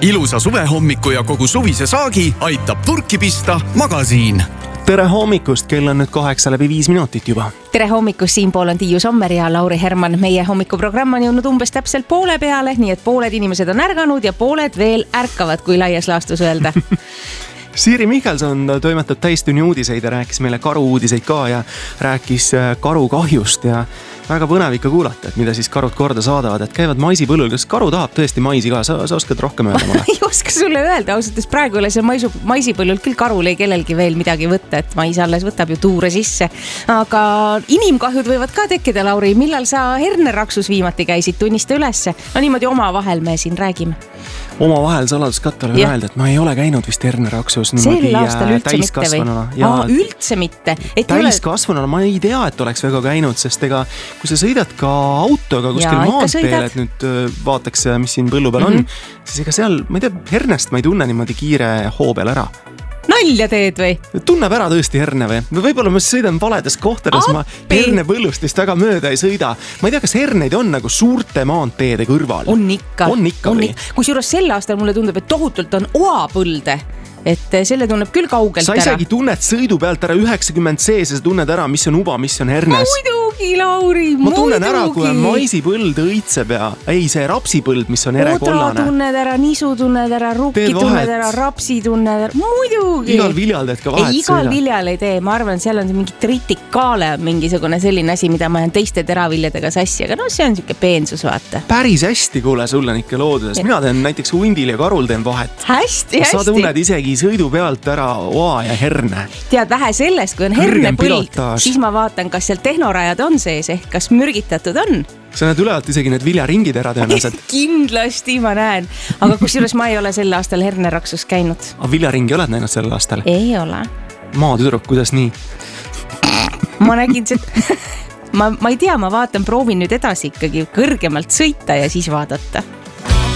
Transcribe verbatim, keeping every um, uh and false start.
ilusa suvehommiku ja kogu suvise saagi aitab turki pista Magasiin. Tere hommikust, kell on nüüd kaheksa läbi viis minutit juba. Tere hommikust, siinpool on Tiiu Sommer ja Lauri Herman. Meie hommikuprogramm on jõudnud umbes täpselt poole peale, nii et pooled inimesed on ärganud ja pooled veel ärkavad, kui laias laastus öelda. Siiri Michelson toimetab täistunni uudiseid ja rääkis meile karu uudiseid ka ja rääkis karu kahjust ja väga põnev ikka kuulata, et mida siis karud korda saadavad, et käivad maisipõllul. Kas karu tahab tõesti maisi ka? Sa, sa oskad rohkem öelda mulle? Ei oska sulle öelda, ausalt, praegu ei ole see maisu, maisipõllul küll karul ei kellelgi veel midagi võtta, et mais alles võtab ju tuure sisse. Aga inimkahjud võivad ka tekkida, Lauri. Millal sa herneraksus viimati käisid? Tunnista ülesse. No niimoodi oma vahel me siin räägime. Oma vahel saladuskattale on öelda, et ma ei ole käinud vist herneraksus sel aastal üldse mitte või? Aa, üldse mitte. Täiskasvanuna ma ei tea, et oleks väga käinud, sest ega kui sa sõidad ka autoga kuskil maanteel, et nüüd vaataks, mis siin põllu peal on, mm-hmm. siis ega seal, ma ei tea, hernest ma ei tunne niimoodi kiire hoo peal ära. Nalja teed või? Tunneb ära tõesti herne või? Võib-olla ma sõidan valedes kohtades, Appi. Ma herne põllust vist väga mööda ei sõida. Ma ei tea, kas herneid on nagu suurte maanteede kõrval. On ikka. On ikka on või? Ikka. Kusjuures sel aastal mulle tundub, et tohutult on oapõlde. Et selle tunneb küll kaugelt sa ära. Sa isegi tunned sõidu pealt ära üheksakümmend sees ja sa tunned ära, mis on uba, mis on hernes. Muidugi, Lauri, ma muidugi. Tunnen ära, kui on maisipõld õitseb ja ei, see rapsipõld, mis on erekollane. Odra tunned ära, nisu tunned ära, rukki tunned ära, rapsi tunned ära. Muidugi. Igal viljal teed ka vahet ei, igal sõida. Viljal ei tee. Ma arvan, seal on mingi tritikaale mingisugune selline asi, mida ma jään teiste teraviljadega sassi. Aga no see on siuke peensus, vaata. Päris hästi, kuule, sul on ikka looduses. Mina teen näiteks hundil ja karul teen vahet. Hästi, hästi. Sa tunned isegi sõidu pealt ära oa ja herne. Tead vähe sellest, kui on hernepõld, siis ma vaatan, kas seal tehnorajad on sees ehk kas mürgitatud on. Sa näed ülevalt isegi need viljaringid ära tõenäoliselt. Kindlasti ma näen. Aga kusjuures ma ei ole sel aastal herneraksus käinud. Aga viljaringi oled näinud sel aastal? Ei ole. Maatüdruk, kuidas nii? Ma nägin seda... ma, ma ei tea, ma vaatan, proovin nüüd edasi ikkagi kõrgemalt sõita ja siis vaadata.